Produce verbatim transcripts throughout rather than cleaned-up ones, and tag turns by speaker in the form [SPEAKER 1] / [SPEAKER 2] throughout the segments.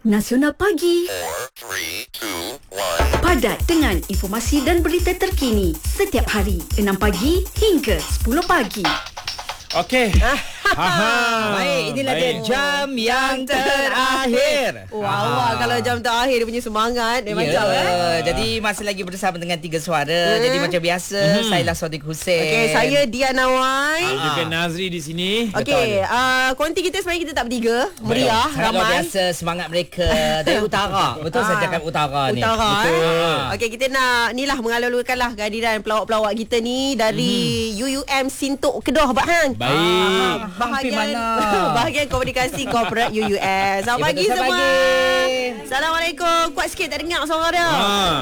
[SPEAKER 1] Nasional Pagi.
[SPEAKER 2] four, three, two, one.
[SPEAKER 1] Padat dengan informasi dan berita terkini setiap hari enam pagi hingga sepuluh pagi.
[SPEAKER 3] Okey.
[SPEAKER 4] Baik, inilah dia jam yang terakhir.
[SPEAKER 5] Wow, awak kalau jam terakhir dia punya semangat dia
[SPEAKER 4] Ya,
[SPEAKER 5] macam eh.
[SPEAKER 4] jadi masih lagi bersama dengan tiga suara.
[SPEAKER 5] Hmm.
[SPEAKER 4] Jadi macam biasa, saya lah Sadiq Hussein.
[SPEAKER 5] Okey, saya Diana Wai.
[SPEAKER 3] Dan juga Nazri di sini.
[SPEAKER 5] Okey, uh, konti kita sebenarnya kita tak bertiga, meriah,
[SPEAKER 4] Sangat luar
[SPEAKER 5] ramai.
[SPEAKER 4] biasa semangat mereka dari utara. Betul saya
[SPEAKER 5] Ah,
[SPEAKER 4] cakap utara ni.
[SPEAKER 5] Utara eh.
[SPEAKER 4] Betul.
[SPEAKER 5] Okey, kita nak ni lah mengalur-alurkan lah kehadiran pelawak-pelawak kita ni dari U U M Sintok Kedah, Abang Hang.
[SPEAKER 3] Baik.
[SPEAKER 4] Hampir
[SPEAKER 5] Bahagian
[SPEAKER 4] mana?
[SPEAKER 5] bahagian komunikasi korporat U U M. Selamat
[SPEAKER 4] Ya,
[SPEAKER 5] pagi
[SPEAKER 4] betul, selamat
[SPEAKER 5] semua.
[SPEAKER 4] pagi.
[SPEAKER 5] Assalamualaikum. Kuat sikit tak dengar suara dia.
[SPEAKER 3] Ha.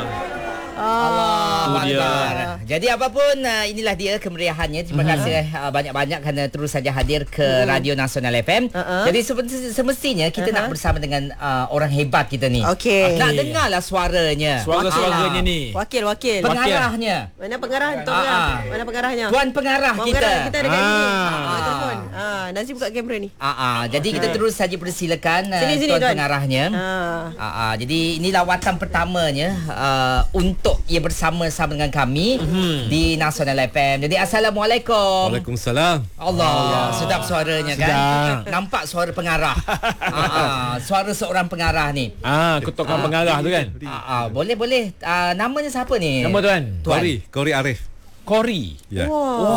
[SPEAKER 4] Allah
[SPEAKER 3] Itu dia.
[SPEAKER 4] Akbar. Jadi apapun uh, inilah dia kemeriahannya. Terima
[SPEAKER 5] Uh-huh.
[SPEAKER 4] kasih uh, banyak-banyak kerana terus saja hadir ke Radio Nasional F M.
[SPEAKER 5] Uh-huh.
[SPEAKER 4] Jadi se- semestinya kita
[SPEAKER 5] Uh-huh.
[SPEAKER 4] nak bersama dengan uh, orang hebat kita ni.
[SPEAKER 5] Okey.
[SPEAKER 4] Nak dengarlah suaranya.
[SPEAKER 3] Suara-suaranya
[SPEAKER 4] Ah.
[SPEAKER 3] ni.
[SPEAKER 5] Wakil, wakil.
[SPEAKER 4] Pengarahnya.
[SPEAKER 5] Mana pengarah? Tuan
[SPEAKER 4] Ah,
[SPEAKER 5] pengarah.
[SPEAKER 4] ah.
[SPEAKER 5] Mana pengarahnya?
[SPEAKER 4] Tuan pengarah
[SPEAKER 5] Tuan
[SPEAKER 4] kita.
[SPEAKER 5] pengarah kita dekat sini.
[SPEAKER 3] Ah.
[SPEAKER 5] Ah, telefon. Ah, Nazri buka kamera ni.
[SPEAKER 4] Ah, ah. Jadi kita terus saja persilakan uh,
[SPEAKER 5] Sini, sini,
[SPEAKER 4] tuan,
[SPEAKER 5] tuan.
[SPEAKER 4] pengarahnya.
[SPEAKER 5] Ah.
[SPEAKER 4] Ah, ah. Jadi ini lawatan pertamanya uh, untuk ia bersama-sama dengan kami
[SPEAKER 3] Mhm.
[SPEAKER 4] di Nasional F M. Jadi Assalamualaikum.
[SPEAKER 6] Waalaikumsalam.
[SPEAKER 4] Allah, Allah. Sedap suaranya kan.
[SPEAKER 3] Sedap.
[SPEAKER 4] Nampak suara pengarah. ah, ah. Suara seorang pengarah ni.
[SPEAKER 3] Ah, ketukan pengarah tu kan.
[SPEAKER 4] Ah, ah. Boleh boleh. Ah, namanya siapa ni?
[SPEAKER 3] Nama tuan?
[SPEAKER 4] Tuan.
[SPEAKER 6] Kori, Kori Arif.
[SPEAKER 3] Kori.
[SPEAKER 6] Ya.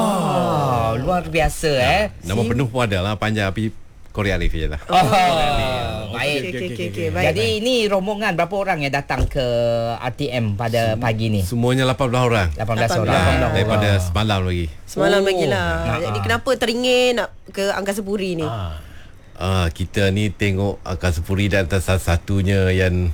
[SPEAKER 4] Wow, luar biasa eh.
[SPEAKER 6] Nama penuh pun ada lah, panjang tapi Kori Arif je lah.
[SPEAKER 4] Oh,
[SPEAKER 5] Okey,
[SPEAKER 4] baik.
[SPEAKER 5] okey, okey, okey. Baik.
[SPEAKER 4] Jadi ini rombongan berapa orang yang datang ke R T M pada pagi ni?
[SPEAKER 6] Semuanya lapan belas orang.
[SPEAKER 4] lapan belas
[SPEAKER 5] lapan
[SPEAKER 4] orang.
[SPEAKER 5] belas.
[SPEAKER 6] Ya, daripada semalam lagi.
[SPEAKER 5] Semalam
[SPEAKER 4] Oh.
[SPEAKER 5] lagi lah.
[SPEAKER 4] Ah,
[SPEAKER 5] Jadi
[SPEAKER 4] ah.
[SPEAKER 5] kenapa teringin nak ke Angkasa Puri ni?
[SPEAKER 3] Ah.
[SPEAKER 6] Ah, kita ni tengok Angkasa Puri dan salah satunya yang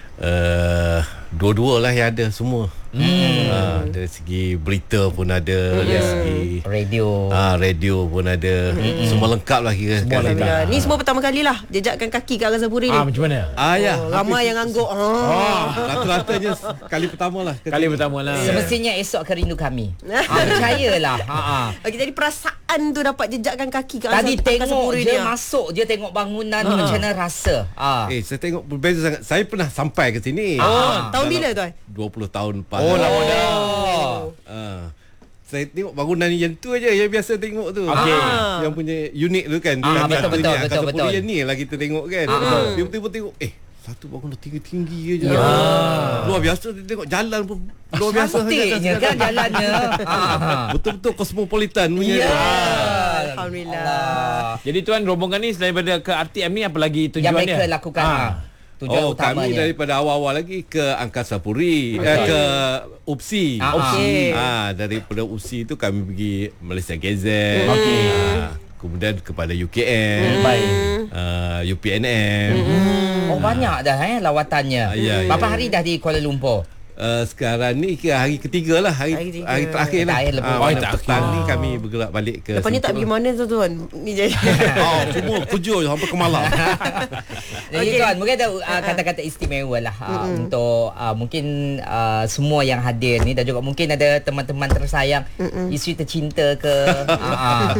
[SPEAKER 6] uh, dua-dua lah yang ada semua. Hmm. Ah, dari segi berita pun ada, dari segi
[SPEAKER 4] Radio.
[SPEAKER 6] ah, radio pun ada. Semua lengkap lah kira.
[SPEAKER 4] Semua
[SPEAKER 6] sekali.
[SPEAKER 4] lengkap.
[SPEAKER 5] Alhamdulillah. Ni semua pertama kali lah jejakkan kaki ke Angkasa Puri ni.
[SPEAKER 3] Ah, macam mana?
[SPEAKER 6] Ah, ya.
[SPEAKER 5] Oh, ramai yang angguk. Ah.
[SPEAKER 6] Rata-ratanya kali pertama lah.
[SPEAKER 3] Kali pertama lah.
[SPEAKER 4] Semestinya esok akan rindu kami. ah, percayalah. Ha ah.
[SPEAKER 5] Okey, jadi perasaan tu dapat jejakkan kaki ke
[SPEAKER 4] Tadi
[SPEAKER 5] Angkasa, Angkasa
[SPEAKER 4] tengok
[SPEAKER 5] Puri
[SPEAKER 4] je
[SPEAKER 5] ni. ah.
[SPEAKER 4] masuk je tengok bangunan ni macam mana rasa. Ah.
[SPEAKER 6] Eh, saya tengok berbeza sangat. Saya pernah sampai ke sini.
[SPEAKER 4] Ah.
[SPEAKER 5] Tahun bila tuan?
[SPEAKER 6] dua puluh tahun lepas.
[SPEAKER 3] Oh, lama dah.
[SPEAKER 4] Oh.
[SPEAKER 6] Ah. Saya tengok bangunan yang tu aja yang biasa tengok tu.
[SPEAKER 3] Okey.
[SPEAKER 6] Ah. Yang punya unik tu kan.
[SPEAKER 4] Ah,
[SPEAKER 6] Yang
[SPEAKER 4] betul,
[SPEAKER 6] satunya
[SPEAKER 4] betul,
[SPEAKER 6] Angkasa
[SPEAKER 4] betul,
[SPEAKER 6] Puri
[SPEAKER 4] betul.
[SPEAKER 6] yang ni lah kita tengok kan.
[SPEAKER 4] Ah.
[SPEAKER 6] Dia betul-betul tengok eh satu bangunan tinggi-tinggi aja.
[SPEAKER 4] Ya.
[SPEAKER 6] Luar biasa dia tengok jalan pun luar biasa
[SPEAKER 4] Cantiknya kan jalannya. Ah.
[SPEAKER 6] Betul-betul cosmopolitan punya.
[SPEAKER 4] Ya.
[SPEAKER 5] Alhamdulillah.
[SPEAKER 4] Allah.
[SPEAKER 3] Jadi tuan, rombongan ni selain daripada ke R T M ni apa lagi
[SPEAKER 4] Yang
[SPEAKER 3] tujuannya?
[SPEAKER 4] mereka lakukan.
[SPEAKER 3] Ah.
[SPEAKER 4] Ah. Tujuan
[SPEAKER 6] Oh,
[SPEAKER 4] utamanya.
[SPEAKER 6] kami daripada awal-awal lagi ke Angkasa Puri,
[SPEAKER 3] Okay.
[SPEAKER 6] eh, ke U P S I.
[SPEAKER 4] Ah,
[SPEAKER 5] okey.
[SPEAKER 6] Ah, daripada U P S I tu kami pergi Malaysia G Z.
[SPEAKER 3] Okey.
[SPEAKER 6] Ah, kemudian kepada U K M.
[SPEAKER 3] Baik.
[SPEAKER 6] Uh, U P N M.
[SPEAKER 4] Oh, banyak dah eh lawatannya.
[SPEAKER 6] Ah, ya,
[SPEAKER 4] Berapa
[SPEAKER 6] ya.
[SPEAKER 4] hari dah di Kuala Lumpur?
[SPEAKER 6] Uh, sekarang ni ke hari ketiga lah, hari
[SPEAKER 5] Hari ketiga.
[SPEAKER 6] hari terakhir lah.
[SPEAKER 4] Terakhir lepas.
[SPEAKER 6] Ah,
[SPEAKER 3] Oh,
[SPEAKER 6] mana
[SPEAKER 3] terakhir.
[SPEAKER 6] petang ni kami bergerak balik ke.
[SPEAKER 5] Lepas ni tak
[SPEAKER 6] Sentul.
[SPEAKER 5] pergi mana tu tuan? Ni jadi.
[SPEAKER 6] Oh, semua kerja sampai ke malam.
[SPEAKER 4] Jadi
[SPEAKER 5] Okey.
[SPEAKER 4] tuan, mungkin ada uh, kata-kata istimewa lah uh, untuk uh, mungkin uh, semua yang hadir ni dan juga mungkin ada teman-teman tersayang, Mm-mm. isteri tercinta ke. uh, uh.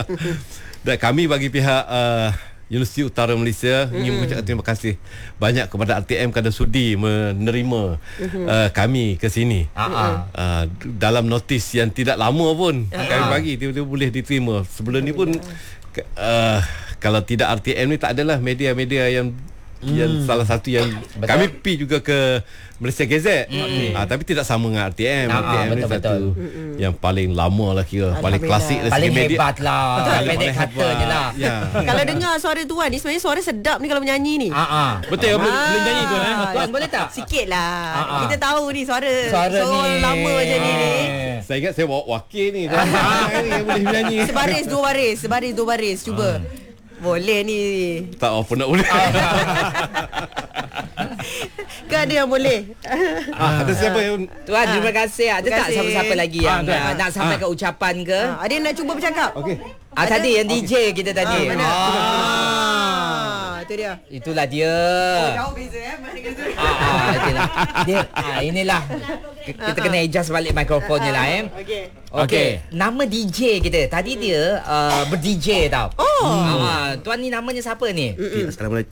[SPEAKER 6] Dan kami bagi pihak uh, Universiti Utara Malaysia mm-hmm. ingin mengucapkan terima kasih banyak kepada R T M kerana sudi menerima mm-hmm. uh, kami ke sini.
[SPEAKER 4] Uh, uh.
[SPEAKER 6] Uh, dalam notis yang tidak lama pun uh-huh. kami bagi tiba-tiba boleh diterima. Sebelum ni pun ke- uh, kalau tidak R T M ni tak adalah media-media yang hmm. yang salah satu yang
[SPEAKER 4] Betul.
[SPEAKER 6] kami pergi juga ke Malaysia G Z.
[SPEAKER 4] Okay.
[SPEAKER 6] Uh, tapi tidak sama dengan R T M.
[SPEAKER 4] Ah,
[SPEAKER 6] R T M
[SPEAKER 4] ah,
[SPEAKER 6] ni
[SPEAKER 4] betul,
[SPEAKER 6] satu
[SPEAKER 4] betul.
[SPEAKER 6] yang paling lama lah kira, paling
[SPEAKER 5] Alhamdulillah.
[SPEAKER 6] klasik dari
[SPEAKER 4] Paling
[SPEAKER 6] segi media.
[SPEAKER 4] hebat lah. Pendek
[SPEAKER 6] Paling
[SPEAKER 4] kata
[SPEAKER 6] hebat.
[SPEAKER 4] je lah.
[SPEAKER 6] Ya.
[SPEAKER 5] Kalau dengar suara tuan ni sebenarnya suara sedap ni kalau menyanyi ni.
[SPEAKER 4] Ah, ah.
[SPEAKER 3] Betul, boleh, boleh nyanyi tuan eh?
[SPEAKER 4] Tuan boleh tak?
[SPEAKER 5] Sikit lah.
[SPEAKER 4] Ah, ah.
[SPEAKER 5] Kita tahu ni suara
[SPEAKER 4] Suara ni
[SPEAKER 5] orang lama macam ni ni.
[SPEAKER 6] Saya ingat saya bawa wakil ni. Saya ni yang boleh menyanyi.
[SPEAKER 5] Sebaris dua baris, sebaris dua baris cuba. Boleh ni.
[SPEAKER 6] Tak apa nak boleh.
[SPEAKER 5] Kan ada yang boleh.
[SPEAKER 6] Ah, ada siapa yang
[SPEAKER 4] Tuan, terima kasih. Ada
[SPEAKER 5] Terima
[SPEAKER 4] tak
[SPEAKER 5] kasih.
[SPEAKER 4] siapa-siapa lagi yang
[SPEAKER 3] Ah, ada.
[SPEAKER 4] uh, nak sampaikan ucapan ke?
[SPEAKER 5] Ah, ada yang nak cuba bercakap?
[SPEAKER 6] okey.
[SPEAKER 4] Ah, tadi yang D J kita tadi.
[SPEAKER 5] Ah, mana?
[SPEAKER 4] Ah.
[SPEAKER 5] Ah, itu dia.
[SPEAKER 4] Itulah dia.
[SPEAKER 5] Jauh beza eh. Mana kena tu?
[SPEAKER 4] Ah, ah, itulah. Dia, ah, inilah. Kita kena adjust balik mikrofonnya lah eh.
[SPEAKER 5] Okey.
[SPEAKER 4] Okey. Nama D J kita. Tadi dia uh, ber-D J tau.
[SPEAKER 5] Oh.
[SPEAKER 4] Ah, tuan ni namanya siapa ni?
[SPEAKER 6] Okay, Assalamualaikum.